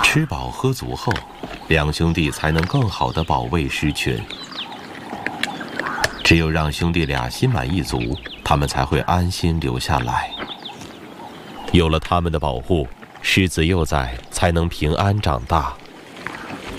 吃饱喝足后，两兄弟才能更好地保卫狮群。只有让兄弟俩心满意足，他们才会安心留下来。有了他们的保护，狮子幼崽才能平安长大。